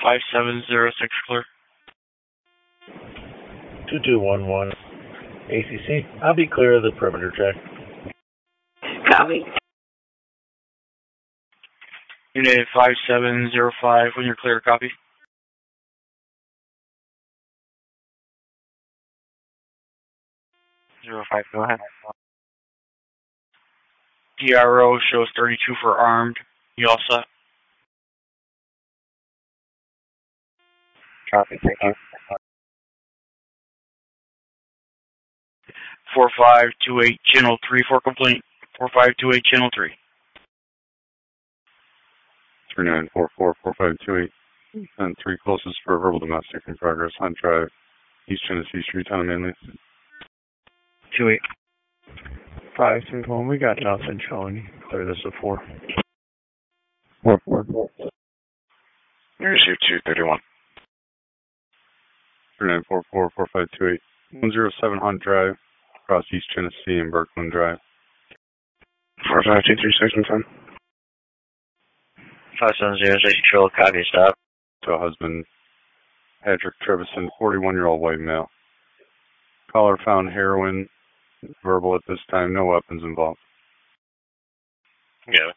5706 clear. 2211 ACC. I'll be clear of the perimeter check. Copy. Unit 5705, when you're clear, copy. Zero 05, go ahead. DRO shows 32 for armed. You all set? Copy, thank you. 4528 channel 3 for complaint. 4528 channel 3. 3944-4528 and 3 closest for verbal domestic in progress on Drive, East Genesee Street, Town of Manly. 28. 531, we got nothing showing. Clear this at 4. 4-4. You received 231. 3944-4528, 107 Hunt Drive, across East Genesee and Berkman Drive. 4523 10. 5706 control, copy, stop. To husband, Patrick Trevison, 41-year-old white male. Caller found heroin, verbal at this time, no weapons involved. Yeah.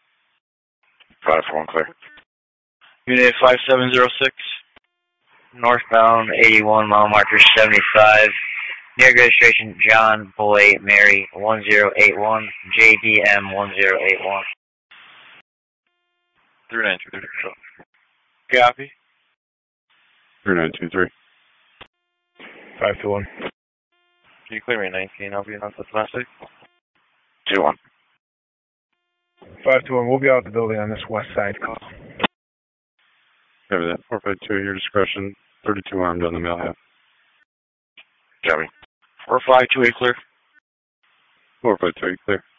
541 clear. Unit 5706. Northbound 81, mile marker 75. Near registration John Boy Mary 1081, JDM 1081. 3923. Copy. 3923. 521. Can you clear me 19? I'll be on the plastic. 2-1. 521, we'll be out the building on this west side call. Copy that. 452 at your discretion. 32 armed on the mail half. Copy. 4528 clear. 452 clear.